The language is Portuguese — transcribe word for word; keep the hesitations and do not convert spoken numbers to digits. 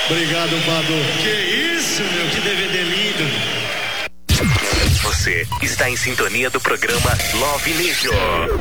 Obrigado, Pablo. Que isso, meu, que D V D lindo. Você está em sintonia do programa Love Leisure.